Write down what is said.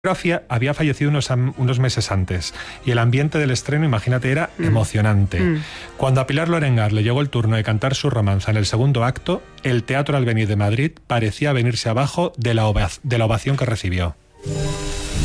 había fallecido unos meses antes y el ambiente del estreno, imagínate, era emocionante. Cuando a Pilar Lorengar le llegó el turno de cantar su romanza en el segundo acto, el Teatro Albéniz de Madrid parecía venirse abajo de la ovación que recibió.